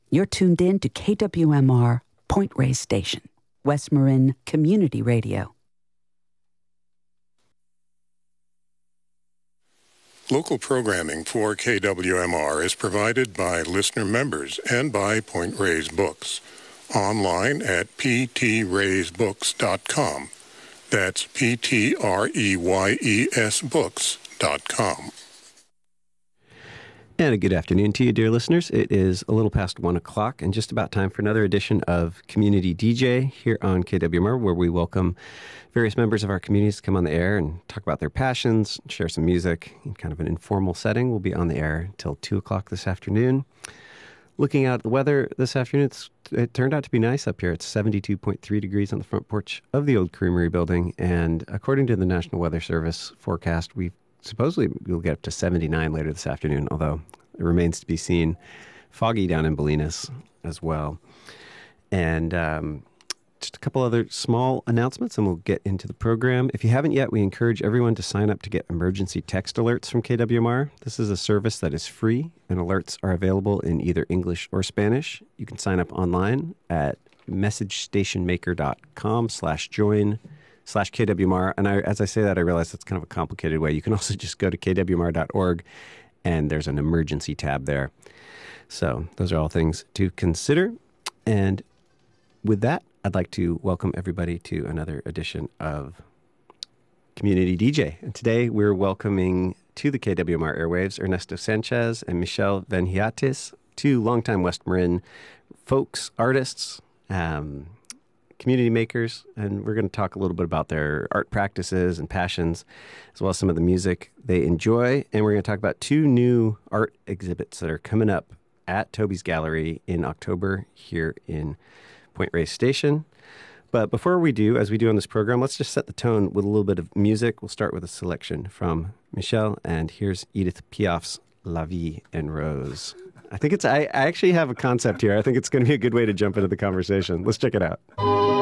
You're tuned in to KWMR Point Reyes Station, West Marin Community Radio. Local programming for KWMR is provided by listener members and by Point Reyes Books. Online at ptreysbooks.com. That's ptreysbooks.com. And a good afternoon to you, dear listeners. It is a little past 1 o'clock and just about time for another edition of Community DJ here on KWMR, where we welcome various members of our communities to come on the air and talk about their passions, share some music in kind of an informal setting. We'll be on the air until 2 o'clock this afternoon. Looking out at the weather this afternoon, it turned out to be nice up here. It's 72.3 degrees on the front porch of the old Creamery building. And according to the National Weather Service forecast, supposedly we'll get up to 79 later this afternoon, although it remains to be seen. Foggy down in Bolinas as well. And just a couple other small announcements, and we'll get into the program. If you haven't yet, we encourage everyone to sign up to get emergency text alerts from KWMR. This is a service that is free, and alerts are available in either English or Spanish. You can sign up online at messagestationmaker.com/join/KWMR. And as I say that, I realize that's kind of a complicated way. You can also just go to kwmr.org, and there's an emergency tab there. So those are all things to consider. And with that, I'd like to welcome everybody to another edition of Community DJ. And today we're welcoming to the KWMR airwaves Ernesto Sanchez and Michelle Venhiatis, two longtime West Marin folks, artists, community makers, and we're going to talk a little bit about their art practices and passions, as well as some of the music they enjoy. And we're going to talk about two new art exhibits that are coming up at Toby's Gallery in October here in Point Reyes Station. But before we do, as we do on this program, let's just set the tone with a little bit of music. We'll start with a selection from Michelle, and here's Edith Piaf's La Vie en Rose. I actually have a concept here. I think it's going to be a good way to jump into the conversation. Let's check it out.